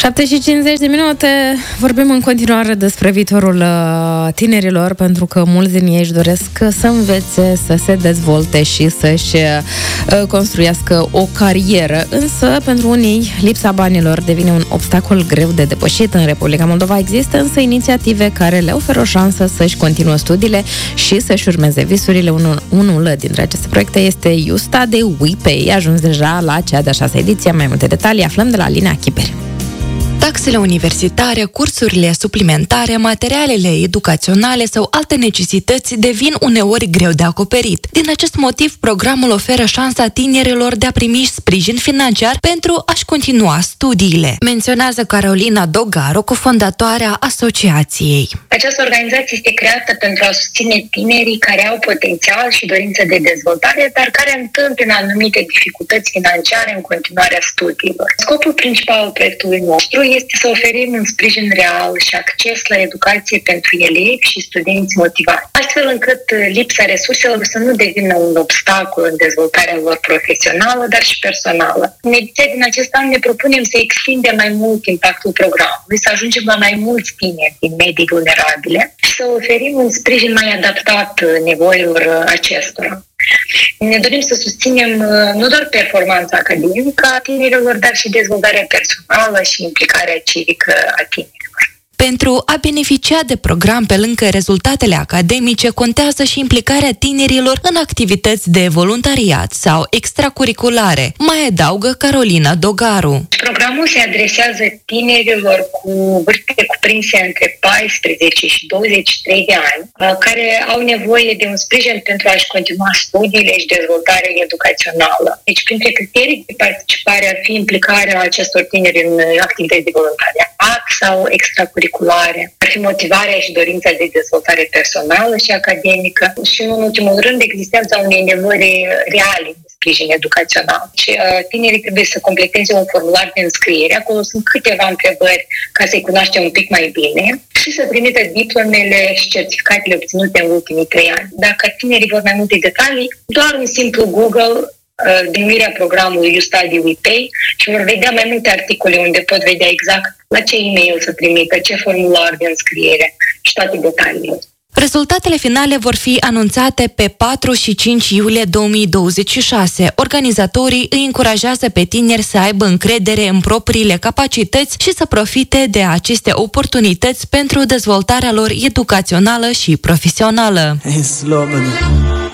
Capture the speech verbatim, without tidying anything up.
șapte și cincizeci de minute, vorbim în continuare despre viitorul tinerilor, pentru că mulți din ei își doresc să învețe, să se dezvolte și să-și construiască o carieră. Însă, pentru unii, lipsa banilor devine un obstacol greu de depășit. În Republica Moldova există însă inițiative care le oferă o șansă să-și continuă studiile și să-și urmeze visurile. Unul, unul dintre aceste proiecte este You Study, We Pay. A ajuns deja la cea de-a șasea ediție. Mai multe detalii aflăm de la Alina Chiperi. Taxele universitare, cursurile suplimentare, materialele educaționale sau alte necesități devin uneori greu de acoperit. Din acest motiv, programul oferă șansa tinerilor de a primi sprijin financiar pentru a-și continua studiile, menționează Carolina Dogaru, cofondatoarea asociației. Această organizație este creată pentru a susține tinerii care au potențial și dorință de dezvoltare, dar care întâmpină anumite dificultăți financiare în continuarea studiilor. Scopul principal al proiectului nostru este să oferim un sprijin real și acces la educație pentru elevi și studenți motivați, astfel încât lipsa resurselor să nu devină un obstacol în dezvoltarea lor profesională, dar și personală. În ediția din acest an ne propunem să extindem mai mult impactul programului, să ajungem la mai mulți tineri din medii vulnerabile și să oferim un sprijin mai adaptat nevoilor acestora. Ne dorim să susținem nu doar performanța academică a tinerilor, dar și dezvoltarea personală și implicarea civică a tinerilor. Pentru a beneficia de program pe lângă rezultatele academice, contează și implicarea tinerilor în activități de voluntariat sau extracurriculare, mai adaugă Carolina Dogaru. Programul se adresează tinerilor cu vârste cuprinse între paisprezece și douăzeci și trei de ani, care au nevoie de un sprijin pentru a-și continua studiile și dezvoltarea educațională. Deci, printre criterii de participare ar fi implicarea acestor tineri în activități de voluntariat sau extracurriculare. Ar fi motivarea și dorința de dezvoltare personală și academică și, în ultimul rând, existența unei nevoi reale de sprijin educațional. Și uh, tinerii trebuie să completeze un formular de înscriere. Acolo sunt câteva întrebări ca să-i cunoaștem un pic mai bine și să trimită diplomele și certificatele obținute în ultimii trei ani. Dacă tinerii vor mai multe detalii, doar un simplu Google denumirea programului You Study, We Pay și vor vedea mai multe articole unde pot vedea exact la ce e-mail să trimită, ce formular de înscriere și toate detaliile. Rezultatele finale vor fi anunțate pe patru și cinci iulie două mii douăzeci și șase. Organizatorii îi încurajează pe tineri să aibă încredere în propriile capacități și să profite de aceste oportunități pentru dezvoltarea lor educațională și profesională.